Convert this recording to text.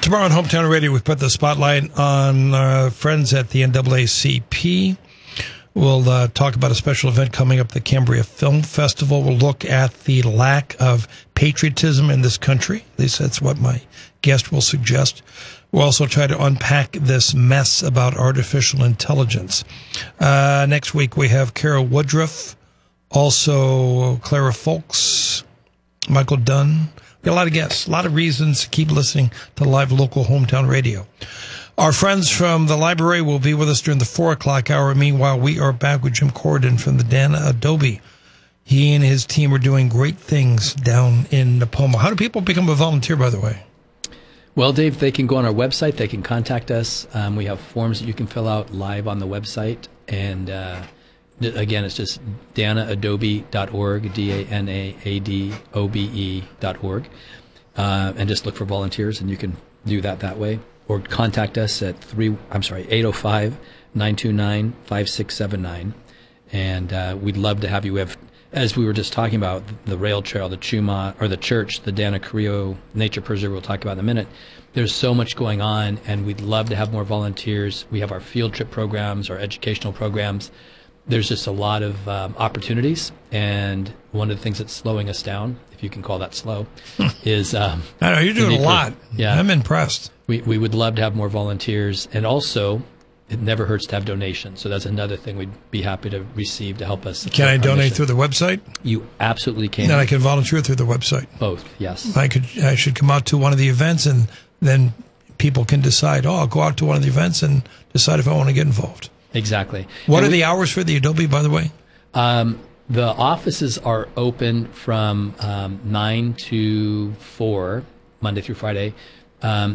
Tomorrow on Hometown Radio, we put the spotlight on friends at the NAACP. We'll talk about a special event coming up, the Cambria Film Festival. We'll look at the lack of patriotism in this country. At least that's what my guest will suggest. We'll also try to unpack this mess about artificial intelligence. Next week, we have Carol Woodruff, also Clara Folks, Michael Dunn. We got a lot of guests, a lot of reasons to keep listening to live local hometown radio. Our friends from the library will be with us during the 4 o'clock hour. Meanwhile, we are back with Jim Corridan from the Dana Adobe. He and his team are doing great things down in Nipomo. How do people become a volunteer, by the way? Well, Dave, they can go on our website. They can contact us. We have forms that you can fill out live on the website. And again, it's just danaadobe.org, DANAADOBE.org. And just look for volunteers, and you can do that way. Or contact us at 805-929-5679. And we'd love to have you. We have, as we were just talking about, the rail trail, the Chuma, or the church, the Dana Carrillo Nature Preserve we'll talk about in a minute. There's so much going on, and we'd love to have more volunteers. We have our field trip programs, our educational programs. There's just a lot of opportunities, and one of the things that's slowing us down, if you can call that slow, is... I know, you're doing a lot. Yeah. I'm impressed. We would love to have more volunteers, and also it never hurts to have donations. So that's another thing we'd be happy to receive to help us. Can I donate through the website? You absolutely can. Then I can volunteer through the website. Both, yes. I should come out to one of the events, and then people can decide, I'll go out to one of the events and decide if I want to get involved. Exactly. What are the hours for the Adobe, by the way? The offices are open from 9 to 4, Monday through Friday.